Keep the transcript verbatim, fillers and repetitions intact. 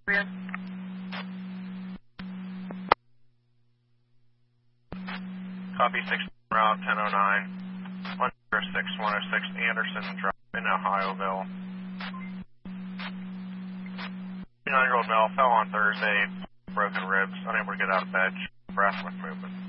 Rear. Copy six route ten oh nine, one oh six one oh six Anderson Drive in Ohioville. twenty-nine-year-old male fell on Thursday, broken ribs, unable to get out of bed, breathless movement.